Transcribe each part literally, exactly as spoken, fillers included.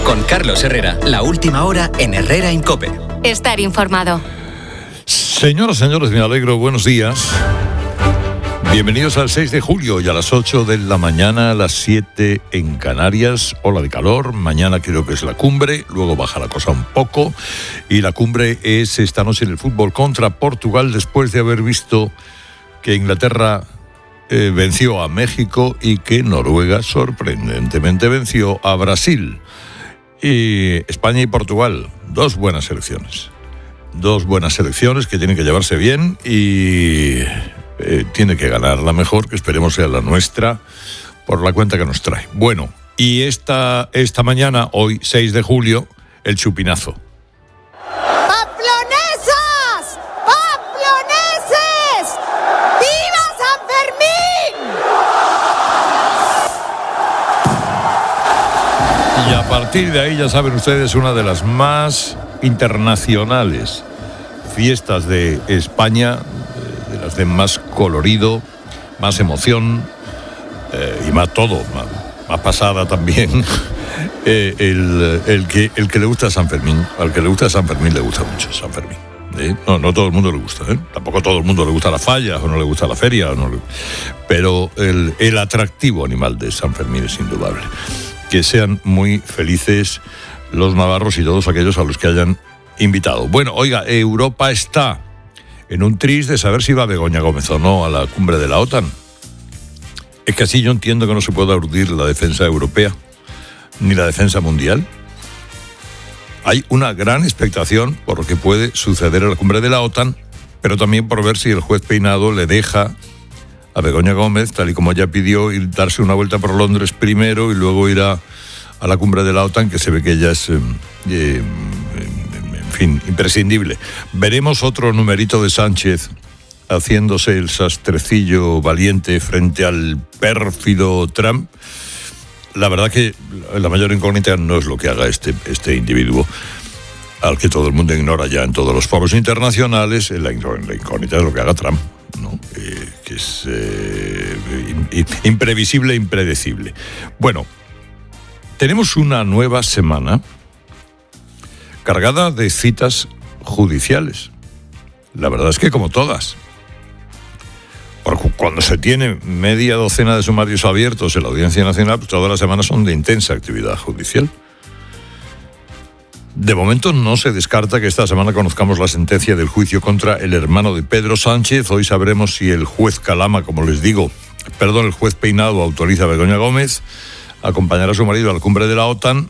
Con Carlos Herrera, la última hora en Herrera en COPE. Estar informado. Señoras, señores, me alegro, buenos días. Bienvenidos al seis de julio y a las ocho de la mañana, a las siete en Canarias. Ola de calor, mañana creo que es la cumbre, luego baja la cosa un poco. Y la cumbre es esta noche en el fútbol contra Portugal, después de haber visto que Inglaterra eh, venció a México y que Noruega sorprendentemente venció a Brasil. Y España y Portugal, dos buenas selecciones. Dos buenas selecciones que tienen que llevarse bien y eh, tiene que ganar la mejor, que esperemos sea la nuestra, por la cuenta que nos trae. Bueno, y esta, esta mañana, hoy seis de julio, el chupinazo. ¡Pamplonesas! ¡Pamploneses! ¡Viva San Fermín! Y a partir de ahí, ya saben ustedes, una de las más internacionales fiestas de España, de las de más colorido, más emoción eh, y más todo, más, más pasada también. eh, el, el, que, el que le gusta a San Fermín, al que le gusta a San Fermín le gusta mucho San Fermín. ¿eh? No, no todo el mundo le gusta, ¿eh? Tampoco todo el mundo le gusta la falla o no le gusta la feria, o no le... pero el, el atractivo animal de San Fermín es indudable. Que sean muy felices los navarros y todos aquellos a los que hayan invitado. Bueno, oiga, Europa está en un tris de saber si va Begoña Gómez o no a la cumbre de la OTAN. Es que así yo entiendo que no se puede urdir la defensa europea ni la defensa mundial. Hay una gran expectación por lo que puede suceder en la cumbre de la OTAN, pero también por ver si el juez Peinado le deja a Begoña Gómez, tal y como ella pidió, ir darse una vuelta por Londres primero y luego ir a, a la cumbre de la OTAN, que se ve que ella es, eh, eh, en fin, imprescindible. Veremos otro numerito de Sánchez haciéndose el sastrecillo valiente frente al pérfido Trump. La verdad que la mayor incógnita no es lo que haga este, este individuo, al que todo el mundo ignora ya en todos los foros internacionales. La incógnita es lo que haga Trump, ¿no? Eh, que es eh, imprevisible e impredecible. Bueno, tenemos una nueva semana cargada de citas judiciales. La verdad es que como todas. Porque cuando se tiene media docena de sumarios abiertos en la Audiencia Nacional, pues todas las semanas son de intensa actividad judicial. De momento no se descarta que esta semana conozcamos la sentencia del juicio contra el hermano de Pedro Sánchez. Hoy sabremos si el juez Calama, como les digo, perdón, el juez Peinado autoriza a Begoña Gómez a acompañar a su marido a la cumbre de la OTAN.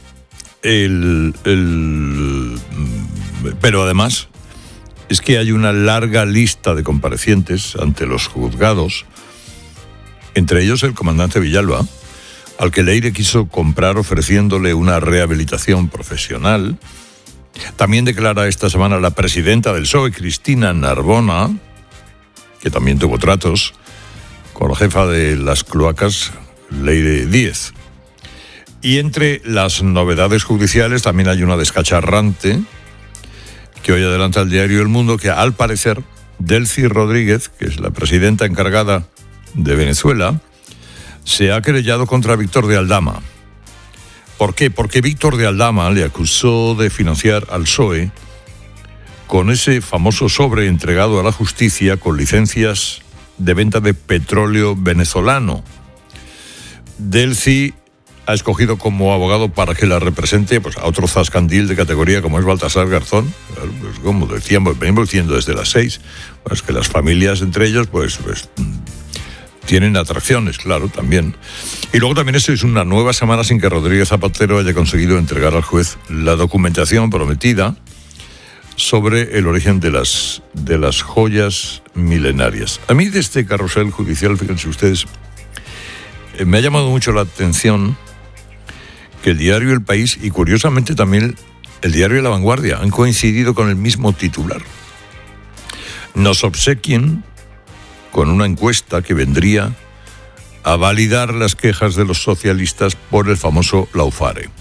El, el, pero además es que hay una larga lista de comparecientes ante los juzgados, entre ellos el comandante Villalba, al que Leire quiso comprar ofreciéndole una rehabilitación profesional. También declara esta semana la presidenta del P S O E, Cristina Narbona, que también tuvo tratos con la jefa de las cloacas, Leire Díez. Y entre las novedades judiciales también hay una descacharrante que hoy adelanta el diario El Mundo, que al parecer Delcy Rodríguez, que es la presidenta encargada de Venezuela, se ha querellado contra Víctor de Aldama. ¿Por qué? Porque Víctor de Aldama le acusó de financiar al P S O E con ese famoso sobre entregado a la justicia con licencias de venta de petróleo venezolano. Delcy ha escogido como abogado para que la represente pues, a otro zascandil de categoría como es Baltasar Garzón. Pues, como decíamos, venimos diciendo desde las seis, pues que las familias entre ellos pues... pues tienen atracciones, claro, también. Y luego también esto es una nueva semana sin que Rodríguez Zapatero haya conseguido entregar al juez la documentación prometida sobre el origen de las, de las joyas milenarias. A mí de este carrusel judicial, fíjense ustedes, eh, me ha llamado mucho la atención que el diario El País y curiosamente también el diario La Vanguardia han coincidido con el mismo titular. Nos obsequien con una encuesta que vendría a validar las quejas de los socialistas por el famoso Laufare.